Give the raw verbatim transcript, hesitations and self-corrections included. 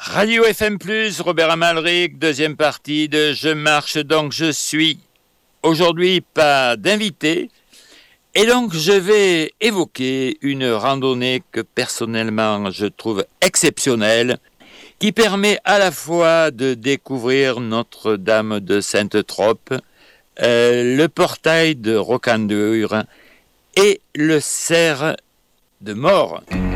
Radio F M plus, Robert Amalric, deuxième partie de Je marche donc je suis. Aujourd'hui, pas d'invité. Et donc, je vais évoquer une randonnée que personnellement je trouve exceptionnelle, qui permet à la fois de découvrir Notre-Dame de Sainte-Trope, euh, le portail de Rocandur et le cerf de Mort.